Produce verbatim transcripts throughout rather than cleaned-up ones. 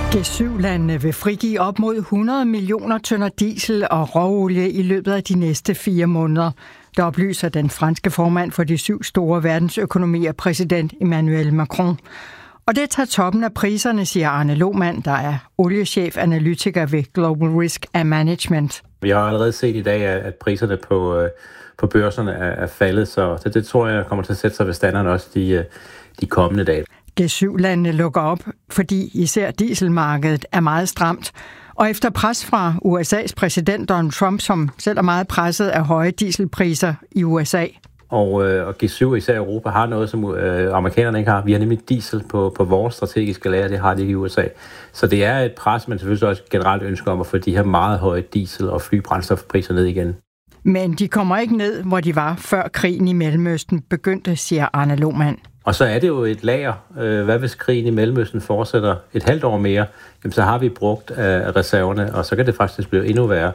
G syv-landene vil frigive op mod hundrede millioner tønder diesel og råolie i løbet af de næste fire måneder. Det oplyser den franske formand for de syv store verdensøkonomier, præsident Emmanuel Macron. Og det tager toppen af priserne, siger Arne Lohmann, der er oliechef-analytiker ved Global Risk and Management. Vi har allerede set i dag, at priserne på, på børserne er faldet, så det, det tror jeg kommer til at sætte sig ved standarden også de, de kommende dage. G syv-landene lukker op, fordi især dieselmarkedet er meget stramt. Og efter pres fra U S A's præsident Donald Trump, som selv er meget presset af høje dieselpriser i U S A. Og, øh, og G syv, især Europa, har noget, som øh, amerikanerne ikke har. Vi har nemlig diesel på, på vores strategiske lager, det har de ikke i U S A. Så det er et pres, men selvfølgelig også generelt ønsker om at få de her meget høje diesel- og flybrændstofpriser ned igen. Men de kommer ikke ned, hvor de var, før krigen i Mellemøsten begyndte, siger Arne Lohmann. Og så er det jo et lager. Hvad hvis krigen i Mellemøsten fortsætter et halvt år mere? Jamen, så har vi brugt af reserverne, og så kan det faktisk blive endnu værre.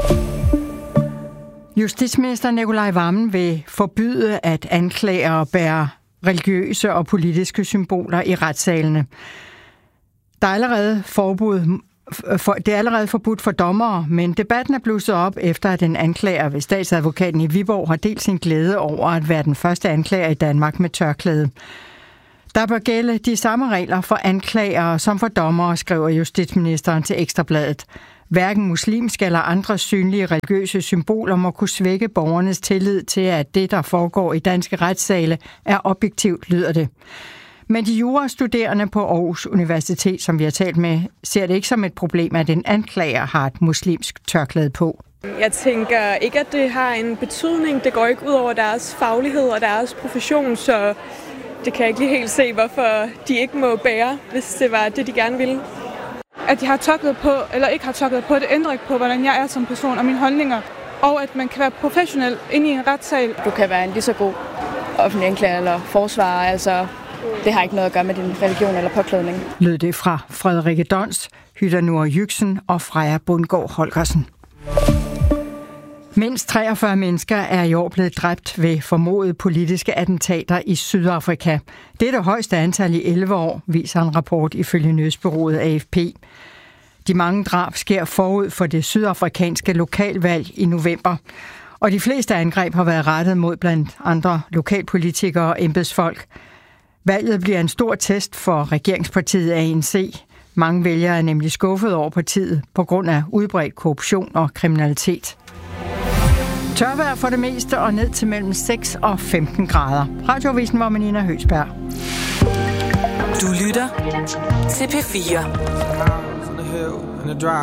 Justitsminister Nicolai Wammen vil forbyde, at anklagere bærer religiøse og politiske symboler i retssalene. Der er allerede forbud For, det er allerede forbudt for dommere, men debatten er blusset op efter, at en anklager ved statsadvokaten i Viborg har delt sin glæde over at være den første anklager i Danmark med tørklæde. Der bør gælde de samme regler for anklagere som for dommere, skriver justitsministeren til Ekstrabladet. Hverken muslimske eller andre synlige religiøse symboler må kunne svække borgernes tillid til, at det, der foregår i danske retssale, er objektivt, lyder det. Men de jurastuderende på Aarhus Universitet, som vi har talt med, ser det ikke som et problem, at en anklager har et muslimsk tørklæde på. Jeg tænker ikke, at det har en betydning. Det går ikke ud over deres faglighed og deres profession, så det kan jeg ikke lige helt se, hvorfor de ikke må bære, hvis det var det, de gerne ville. At de har tørklæde på, eller ikke har tørklæde på, det ændrer ikke på, hvordan jeg er som person og mine holdninger. Og at man kan være professionel inde i en retssal. Du kan være en lige så god offentlig anklager eller forsvarer, altså... Det har ikke noget at gøre med din religion eller påklædning. Lød det fra Frederikke Dons, Hytter Noor Jyksen og Freja Bundgaard Holgersen. Mindst treogfyrre mennesker er i år blevet dræbt ved formodede politiske attentater i Sydafrika. Det er det højeste antal i elleve år, viser en rapport ifølge nyhedsbureauet A F P. De mange drab sker forud for det sydafrikanske lokalvalg i november. Og de fleste angreb har været rettet mod blandt andre lokalpolitikere og embedsfolk. Valget bliver en stor test for regeringspartiet A N C. Mange vælgere er nemlig skuffet over partiet på grund af udbredt korruption og kriminalitet. Tørvejr for det meste og ned til mellem seks og femten grader. Radioavisen var med Nina Høgsberg. Du lytter til P fire.